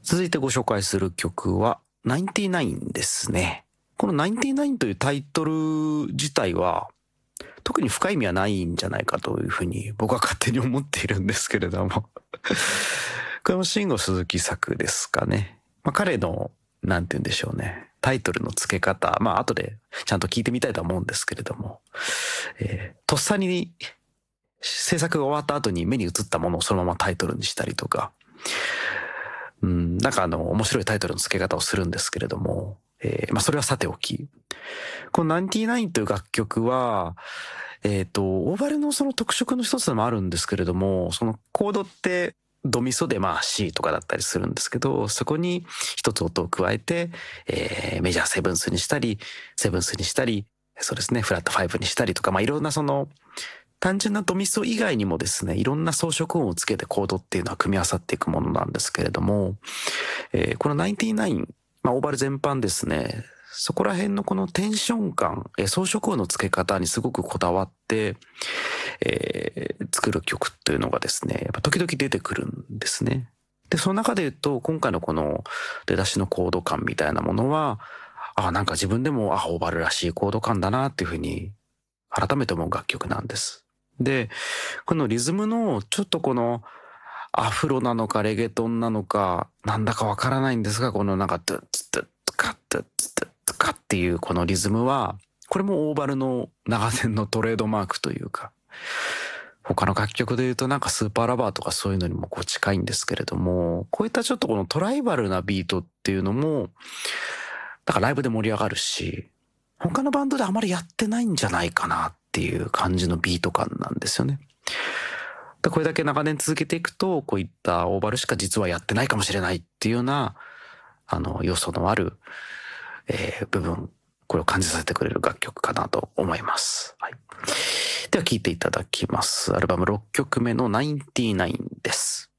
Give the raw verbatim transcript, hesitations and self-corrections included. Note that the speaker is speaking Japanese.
続いてご紹介する曲はナインティナインですね。このナインティナインというタイトル自体は特に深い意味はないんじゃないかというふうに僕は勝手に思っているんですけれどもこれも慎吾鈴木作ですかね。まあ、彼のなんて言うんでしょうね、タイトルの付け方、まあ後でちゃんと聞いてみたいと思うんですけれども、えー、とっさに制作が終わった後に目に映ったものをそのままタイトルにしたりとか、うん、なんかあの面白いタイトルの付け方をするんですけれども、えー、まあそれはさておき、このナインティナインという楽曲はえっとオーバルのその特色の一つでもあるんですけれども、そのコードってドミソでまあ C とかだったりするんですけど、そこに一つ音を加えて、えー、メジャーセブンスにしたりセブンスにしたり、そうですね、フラットファイブにしたりとか、まあいろんなその単純なドミソ以外にもですね、いろんな装飾音をつけてコードっていうのは組み合わさっていくものなんですけれども、えー、このナインティナイン、まあオーバル全般ですね、そこら辺のこのテンション感、えー、装飾音の付け方にすごくこだわって、えー、作る曲というのがですね、やっぱ時々出てくるんですね。で、その中で言うと、今回のこの出だしのコード感みたいなものは、あ、なんか自分でも、あ、オーバルらしいコード感だなっていうふうに改めて思う楽曲なんです。で、このリズムのちょっとこのアフロなのかレゲトンなのかなんだかわからないんですが、このなんかドゥッツドゥッツカッドゥッツドゥッツカっていうこのリズムは、これもオーバルの長年のトレードマークというか、他の楽曲で言うとなんかスーパーラバーとかそういうのにもこう近いんですけれども、こういったちょっとこのトライバルなビートっていうのもだからライブで盛り上がるし、他のバンドであまりやってないんじゃないかなっていう感じのビート感なんですよね。でこれだけ長年続けていくと、こういったオーバルしか実はやってないかもしれないっていうようなあの要素のある、えー、部分、これを感じさせてくれる楽曲かなと思います。はい、では聴いていただきます。アルバムろっきょくめのナインティナインです。